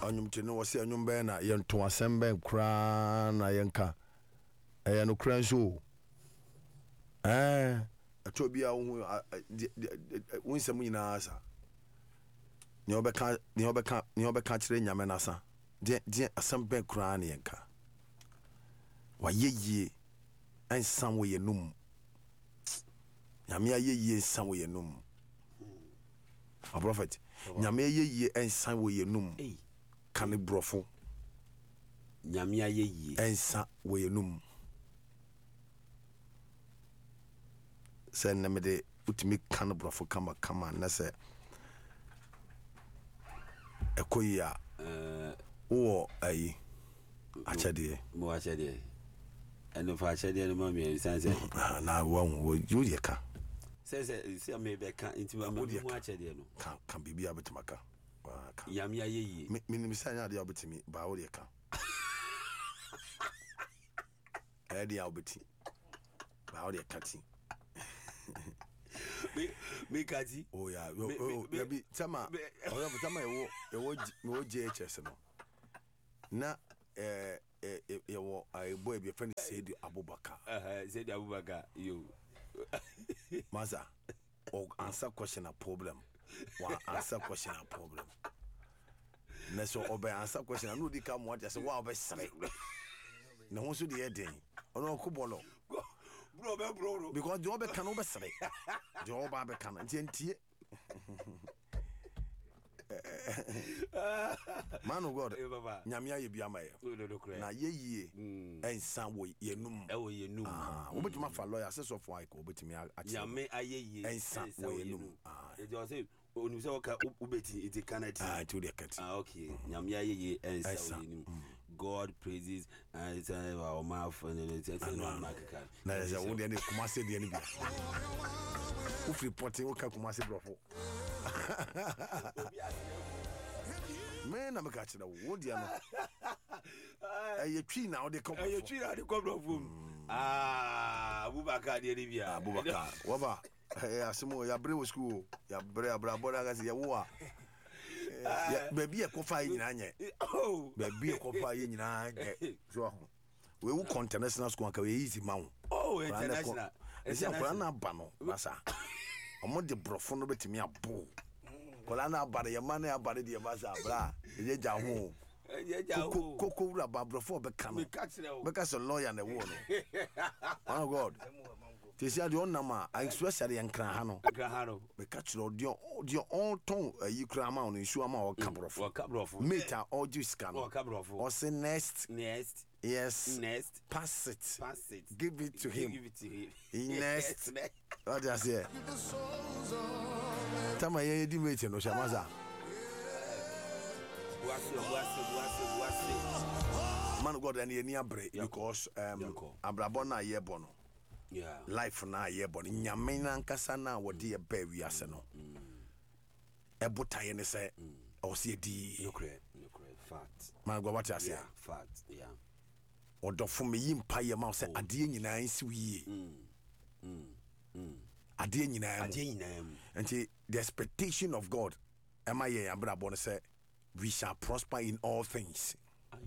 anyum tene wo se anyum ben na ye nto asem ben kra na ye nka no kra nso ato bia wo nsem nyina asa ni obeka kire nyame na sa de asem ben kra na ye nka wa yeye ansam wo ye num nyame ayeye nsam wo ye num a prophet nyame ayeye ensam wo ye num kan brofo nyame ayeye ensa wo ye num se na me de utimi kan brofo kama na se ekoya wo ayi achade mo achade eno fa achade no ma mi sanse na wo ye ka se me be kan intima mo achade no kan bibia betimaka nyame ayeye minim sanya de obetimi ba wo ye ka edi obeti ba wo ye kati me kati oh yeah ya bi tama wo JHS no na wo ai boy be friend Said Abubakar Said Abubakar yo maza o answer question a problem wa answer question a problem na so obey answer question no di ka mo just wa obey sere na ho so de den ono ko bolo bro because the obe kan obesere the oba be kan ntie man of God nyame aye bia maye na yeye ensan wo yenum wo betuma fa lawyer say so for ko betumi a nyame ayeye ensan wo yenum e just say onu se oka ubeti iti kanati to the cat okay nyame ayeye ensan wo yenum God praises and our mouth and no makaka na je wo de ne kuma se de ne bia wo free porting wo ka kuma se brofo man na maka chira wo dia no aye twi na wo de ko brofo Abubakar de bia Abubakar wo ba asimo ya bre wo school ya bre abrabora ga se ya wo a baby e ko fa nyina anye baby e ko fa nyina anye so we wu international school ka we easy ma wo international ese akora na ba no basa omo de brofo no betimi abo kola na abare ye man na abare de basa bra ye ja ho koko wura ba brofo be ka no be ka so lawyer na wo no oh god tisia de onama especially enkran ha no be ka chiro de on ton yi kra ma on nsu ama o ka brofo meter o ju scan o say next yes pass it give it to him next what does here tama ye di meter no shamaza man God and ye abre because abrabona ye bono life na ye bono nyame na nkasa na wodi ye ba wi ase no ebotaye ne se o se di no correct fact man God what you say fact odofo me yimpa ye ma se ade nyina nsi wiye ade nyina and the expectation of God am I ye abrabona say we shall prosper in all things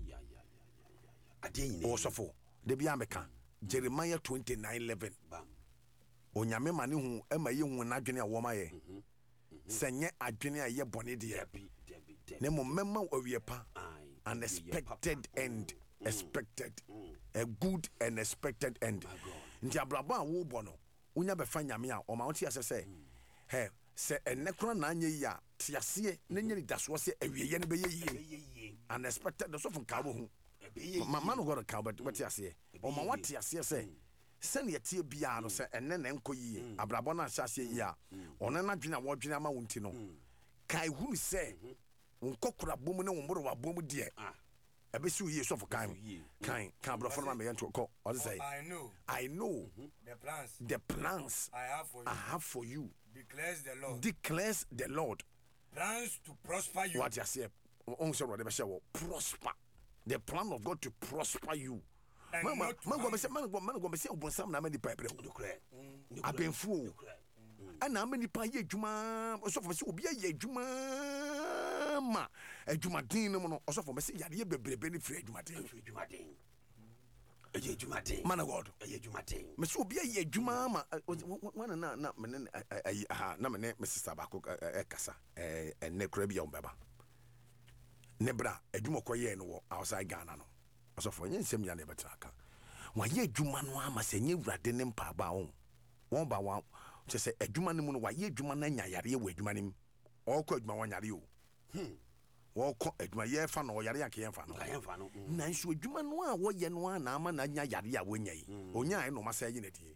ade nyina also for de bia meka Jeremiah 29:11 onyame mane hu ema ye hu na dwene a wo ma ye senye adwene a ye bone de ne mo memma awie pa unexpected end expected a good and expected end nti abrabo a wo bo no unya be fa nyame a o ma woti asese he se enekro na anye ya tiase na nyeri daso se awie ye ne be ye unexpected so fun ka bo hu man go ka but what you say o ma what you say send ye tie bia no say enne na enko yi abrabo na hyase yi a one na dwena wo dwena ma wonti no kai hunu say wonkokura bomu ne womboro wa bomu de ebe si yi so for kan abrafo na me yento ko o say I know the plans I have for you declares the Lord plans to prosper you what you say on so de be say prosper the plan of God to prosper you. Man go say obonsam na many pipe abenfu and na many pa ye djuma so for say obi ye djuma ma adwumaden no mu no ɔsɔfo mɛsɛ yareɛ bebrebe ne firi adwumaden man of God mɛsɛ obi ayɛ adwuma ma wana na mene na mene me sister baako ɛkasa ɛnɛ kora bi a wɔbɛba ne bra adwuma kɔyɛɛ no wɔ outside Ghana no ɔsɔfo ɛnyɛ nsɛm ya na ɛbɛtena aka wayɛ adwuma no ama sɛ ɛnyɛ wurade ne mpaaba wo wɔn ba wa kyɛ sɛ adwuma no mu no wayɛ adwuma no anya yareɛ wɔ adwuma no mu ɔkɔ adwuma wanyare o wɔkɔ adwuma yɛfa no ɔyare a kɛyɛmfa no nanso adwuma no a wɔyɛ no a na ama na anya yare a wɔnya yi ɔnyae no ɔmasɛ yi nadie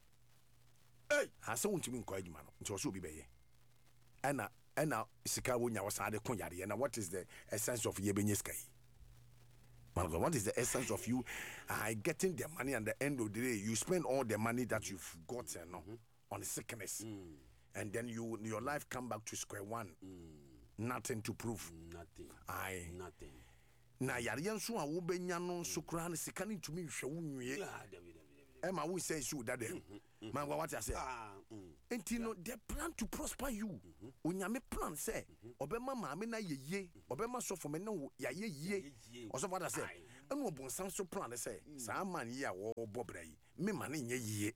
asɛ wontumi nkɔ adwuma no nti ɔsɛ obi bɛyɛ ɛna sika wonya wɔsan de ko yareɛ na what is the essence of yɛbɛnya sika yi man, what is the essence of you getting the money and the end of the day you spend all the money that you've got on sickness and then your life come back to square one. Nothing to prove. Nothing. Nothing. Na yareɛ nso a wobɛnya no nso koraa no sika no ntumi nhwɛ wo nwie ɛma wo sɛ nsi wo dada ma what I say enti no they plan to prosper you onyame plan sɛ ɔbɛma maame na yɛ yie ɔbɛma sɔfo me ne wo yɛayɛ yie ɔsɔfo what I say ɛna ɔbonsam so plan sɛ saa man yi a wɔbɔ bra yi me ma ne nyɛ yie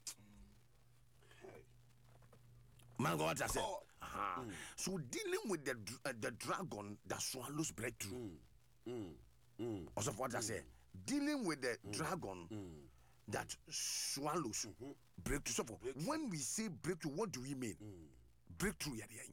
man what I say so dealing with the dragon that swallows breakthrough. Also, what I say, dealing with the dragon that swallows breakthrough. So when we say breakthrough, what do we mean? Breakthrough,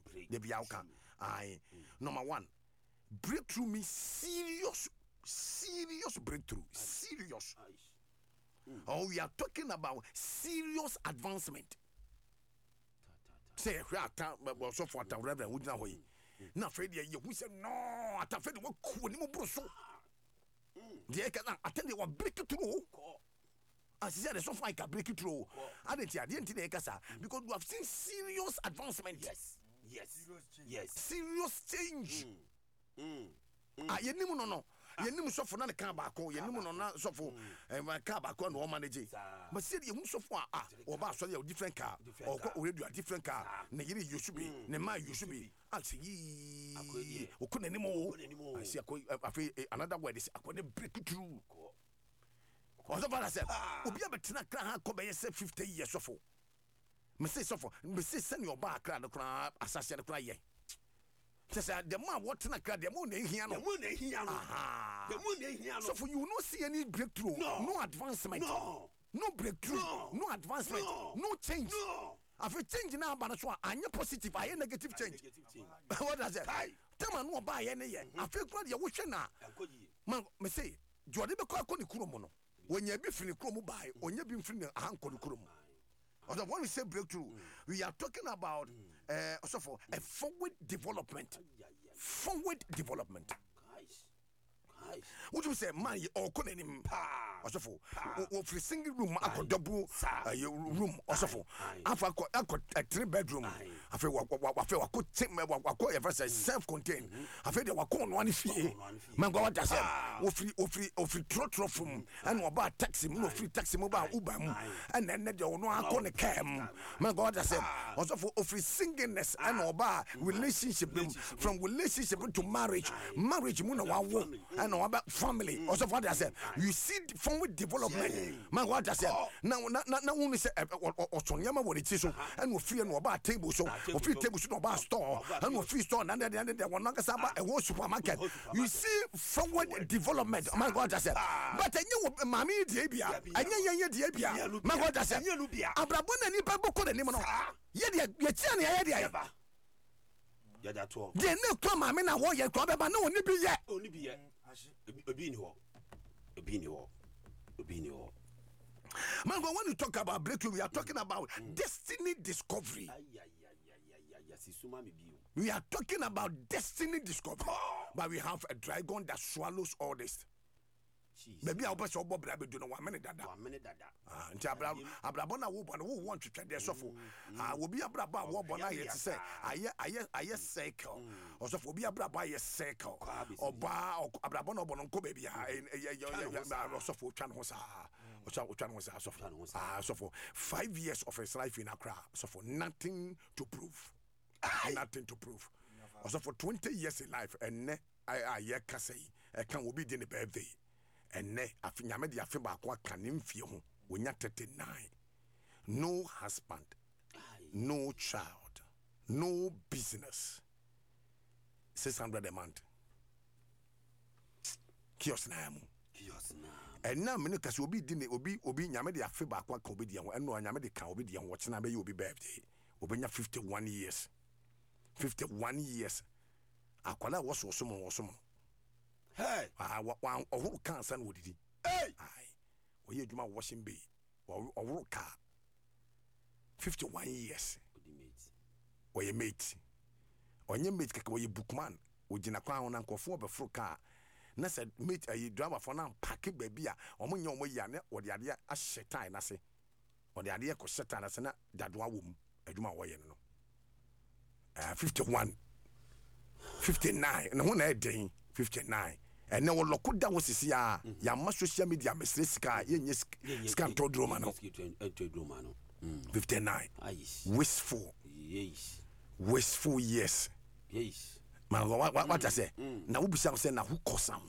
number one, breakthrough means serious breakthrough. Serious. Oh, we are talking about serious advancement. Say so for the reverend would not way. Now, Freddie, you said no, at a Freddie, what cool anymore, so. The I tell you what, break it through. I said, so far I can break it through. I didn't think because we have seen serious advancement. Yes. Serious change. You know, yenim sofo na ka ba ko yenim no na sofo ka ba ko na o manage but say you sofo o ba so different car or already a different car na yiri you should be na ma you should be actually o ko nanim o see another word is akode breakthrough o so far say obi abetena kra ha ko be say 50 years sofo me say sofo me say send your ba kra no kra asase no kra ye. The man what na cry the moon here no. So for you no see any breakthrough, no advancement, no breakthrough, no advancement, no change. After change now, but so I positive, I negative change. What does that? Tell me no buy any year. I feel glad you wish na. Man, me say, Jordan be call the kuromono. When you be free kuromo buy, when you be free a hand call the kuromo. When we say breakthrough, we are talking about also for a forward development. Forward development. What do you say, man? Or couldn't him? Also for a single room, I could double room. Also for I got a 3-bedroom. I feel I could take my self-contained. I feel they were calling one fee. Man, God has said, free trot from and about taxi, no free taxi mobile Uber, and then they will not call a cam. Man, God has said, also for free singleness and about relationship from relationship to marriage, Muna and about family. Also, what I said, you see forward development. Man, what I said, now only say or Sonyama what it is, and we free and about table, so or free table should about store, and we free store, and then they were not a war supermarket. You see forward development. Man, what I said, but I knew Mammy Debia, I knew Debia, man, what I said, Abrabona ni Baboko and Nimono. Yet, they no come, I mean, I want your club, but no one only be yet. Man, when you talk about breakthrough, we are talking about destiny discovery. We are talking about destiny discovery. But we have a dragon that swallows all this. Maybe I'll pass over Brabby do 1 minute. Until Abrabona who want to try their sofa. I will be a Brabba Wabona yet to say, I circle. Also, will be a Brabba circle. Or bar or Abrabona Bononco baby. So for Chanhosa. So for 5 years of his life in Accra. So for nothing to prove. Nothing to prove. Also for 20 years in life, and ne I say I can be in the birthday. And ne I think Yamedi Afiba can infio when you're 39. No husband, no child, no business. 600 a month. Kios na mu. And now many case obi di obi nyame de afe ba kwa ka obi di ho eno nyame de ka obi di ho wachena be obi birthday obi nya 51 years 51 years akwala wo so hey ohuru cancer no odidi hey ai oye adwuma washing bay ohuru ka 51 years oye mate onye mate keke oye bookman ogina kwa ho na nkofo obefro ka na said mate ayi driver for na pack baby a omonye omoya ne ode ade a shetan na se ode ade ko shetan na se na dadoa wo mu adwuma wo ye no 51 59 na ho na eden 59 and now look down was sisi a ya ma social media mesresika ye scan todroma no 59 wasteful years yes. Man, what I say? Now who be say now who cause some?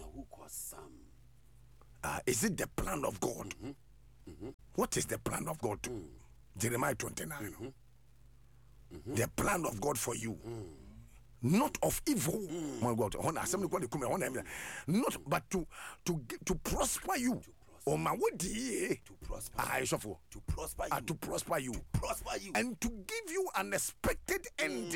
Is it the plan of God? What is the plan of God? Jeremiah 29. The plan of God for you. Not of evil, my God. Not but to prosper you. Oh my, what to prosper you. To prosper you And to give you an expected end.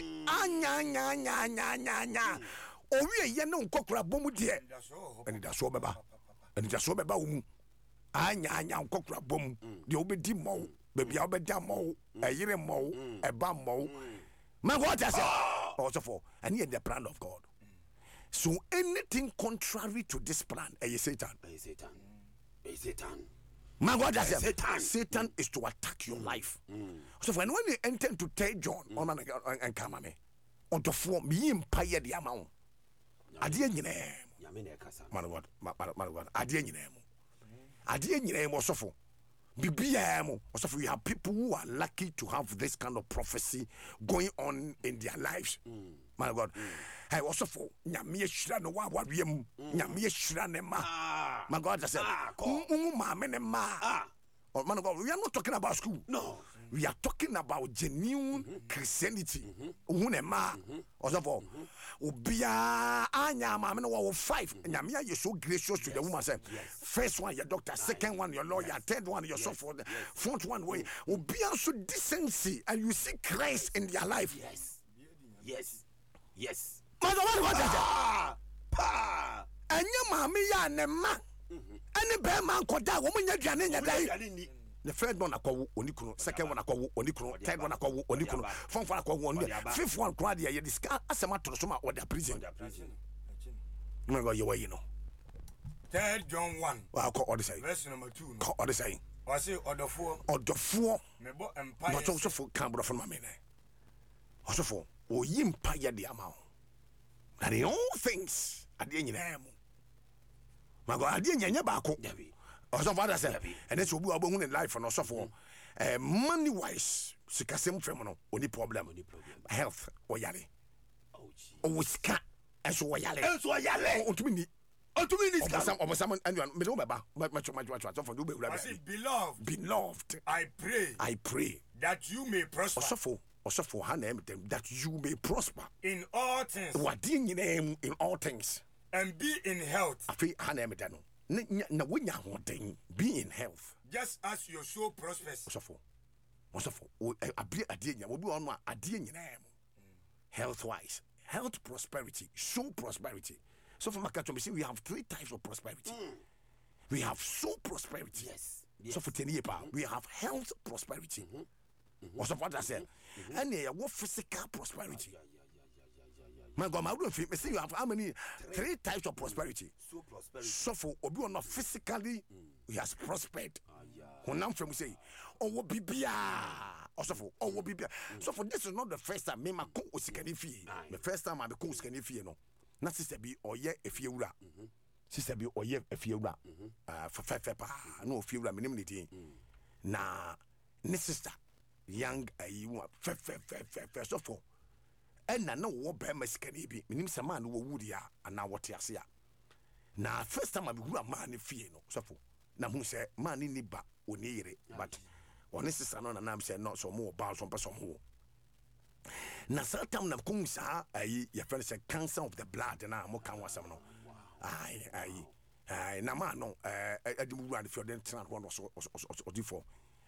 Oh we no kokra bomu die. And that's so beba. And that's so beba umu. Anya kokra bomu. The obedi mo. Baby obeda mo. Ayire mo. Eba mo. Man, what I say? Also for and here the plan of God. So anything contrary to this plan, Satan. Man, what I say? Satan is to attack your life. So when you enter into 3 John, and come me, on to form me empire the amount. Adie nyine. Man, what? Adie nyine also for. Also, we have people who are lucky to have this kind of prophecy going on in their lives. My God, I also for Nyamie Shira no wa wiem Nyamie Shira ne ma. My God, I said, ma me ne ma. Oh, man of God, we are not talking about school. No, we are talking about genuine Christianity. Also for Obia anya ma me no wa 5. Nyamia you so gracious to the woman say. First one your doctor, second one your lawyer, third one your software, fourth one way. Obia so decency and you see Christ in their life. Yes. Mother, what is that? And your mammy ya ne ma. Any bear man called that woman ya jani. The third one I call Onikuno, second one I call Onikuno, third one I call Onikuno, fourth one I call one, fifth one cried here. You discuss as a matter of some or their prison. No, go your way, you know. 3 John 1. I'll call Odyssey. Verse number 2. Call Odyssey. I say order 4. Order 4. Mebo empire. Not also for Canberra from my man. Also for O Yimpire the amount. And in all things, at the end of them. My God, I didn't get back. Also, what I said, and that's what we are going in life and also for money wise, Sikasem Femono, only problem, health or yale. Oh, scat, and so yale, oh, to me. To me, someone and you are much for beloved. I pray that you may prosper. Also for her name that you may prosper in all things. What in your name in all things and be in health. I feel her name dano. Na when you want be in health. Just as your soul prospers. Also for a be a dear will be on a dear name. Health wise, health prosperity, soul prosperity. So for Makatomisi, we have 3 types of prosperity. We have soul prosperity. Yes. So for Teniepa, we have health prosperity. Also what I said. And what physical prosperity. My God, I don't think you have how many 3 types of prosperity. So for Obi not physically, he has prospered. When from say, oh bibia. Also for oh bibia. So for this is not the first time me ma ko osikani fie. The first time I be ko osikani fie no. Na sister bi oye efiewura. Sister bi oye efiewura. Fa no efiewura me nim ne din. Na ne sister young you fe so for ɛna na wo bɛrima sika ne bi menim sɛ man no wo wudi a ana wote ase a na first time abihura man ne fie no sɔfo na hu sɛ man ne ni ba oni yere but ɔne sisa no na nam sɛ no so mo ba so mpɛ so mo na satam na kum sa ayi ya friend say cancer of the blood na mo kan wasam no ai na ma no adimu wura de fi odin tran ho no so odifo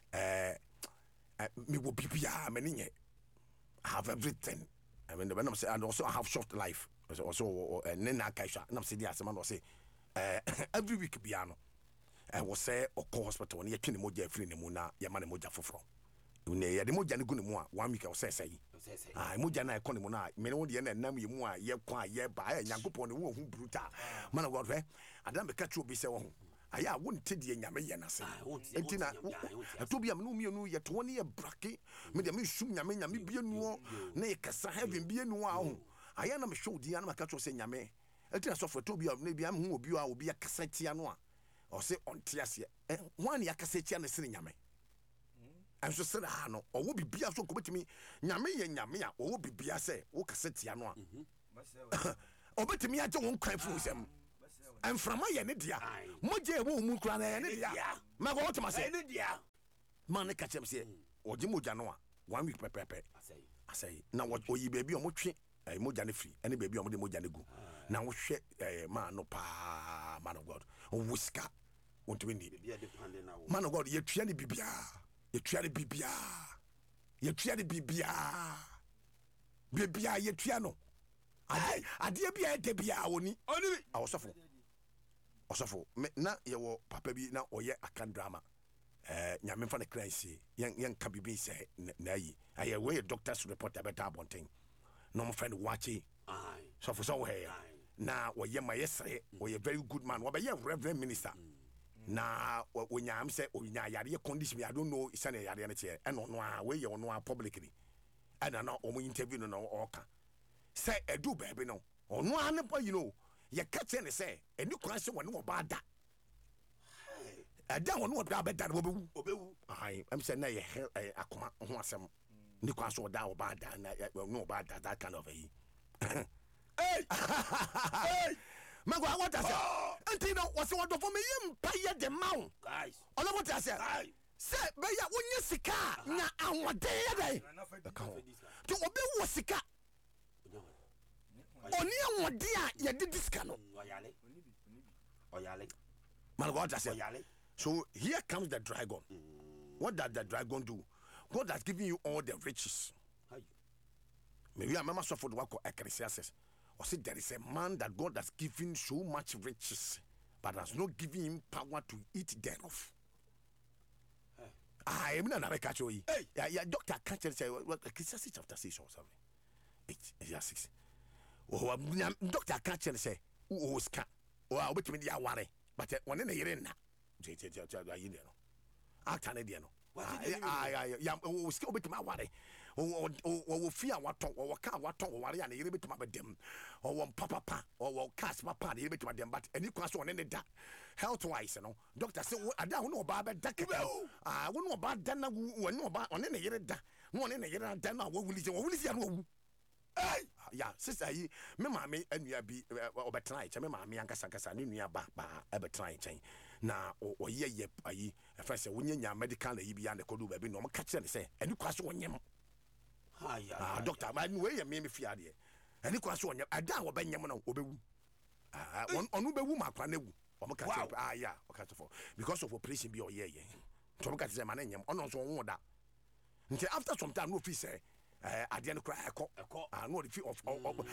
me wo bibia me nye I have everything. I mean, when I'm saying, and also I have short life. Also, Nena Kaisha, and I'm saying, yes, man, was say, every week, piano. I was say, or call hospital, when you're killing Moja free in the Muna, Yamana Moja for from. You know, the Moja Gunimua, 1 week, I was say, I Mojana Economona, Meno, the end, and Nami Mua, ye qua, ye by, and Yanko on the womb, bruta. Man of God, I don't catch you be so. I wouldn't tell you, Yamay, say, I told you, no, you're 20 a bracky, Medium Shum Yamin, Yami be no, nay, Cassa having be no. I am sure the animal catcher say Yame. I tell us for Toby, maybe I'm who will be a Cassetiano, or say on Tiasia, 1 year Cassetian is in Yame. And so said, no, or will be Bia so commit to me, Yame and Yamia, or will be Bia say, O Cassetiano. Or bet me, I don't cry for them. And from my Yanidia, Moja won't cry Yanidia. My water must say, Money catch him say, or Jimujanoa, 1 week pepe. I say, now what will you baby on Mochi, a Mojani free, any baby on the Mojanigo. Now share a man no pa, man of God, or whisker, want to win it. Man of God, you try to be bia, you try to be bia, you try to be bia, bia, you triano. I dear be a debia only, I was suffer. Osofo na ye wo papa bi na oye akan drama nyame fa na crazy yen ka bibi se na yi aye we doctor's report abeta abonten no mo friend wachi so for so he na oye mayesre oye very good man wo be ye reverend minister na onyam se onya yare condition I don't know isane yare na che e no no a we ye no a publicly ana na o mo interview no oka say edu baby no ono ane pa you know ye catch and say and you crash when no bad that I don't know what bad that obewu I'm saying na ye akoma ho asem ni kwa so da bad that no bad that kind of hey hey magwa what I say until no was what for me yim pay the mount guys all what I say say be ya wonye sika na anwode dey to obewu sika oni anwode a ye de diska no oyale man God say so here comes the dragon. What does the dragon do? God has given you all the riches. Maybe I remember so for the work of Ecclesiastes. Or say there is a man that God has given so much riches, but has not given him power to eat thereof. I am not a catch you. Yeah, doctor can't say what Ecclesiastes chapter 6 or something. 6. Oh, doctor can't say who was cat. Or I'll bet me the aware, but one in a year now. Actanediano. Yeah, still bit my worry. Or fear what talk or worry and a little bit about them. Or one papa or cast my party a bit about them, but any class one in the dark. Health wise, you know. Doctor said, I don't know about that. I won't know about Dana who know about on any year. One in a year, Dana, what will you? Yeah, sister, me mammy and you be over tonight. Me mammy and Casacasa, you ba ever trying. Na o ye ayi first when you medical e bi and the kodu baby no catch and say and you cross one yam doctor man we me fear there and you cross one ada wo ben yam no obewu onu bewu makwa na wu o mo catch yeah o catch for because of operation bi o ye so mo catch say man yam ono so won da until after some time no fit say ade no cry ekọ no the feel of